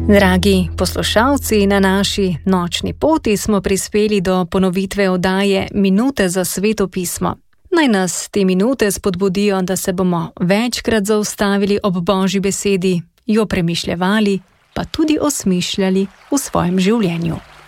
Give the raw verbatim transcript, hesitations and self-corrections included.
Dragi poslušalci, na naši nočni poti smo prispeli do ponovitve oddaje Minute za Sveto pismo. Naj nas te minute spodbudijo, da se bomo večkrat zaustavili ob Božji besedi, jo premišljevali, pa tudi osmišljali v svojem življenju.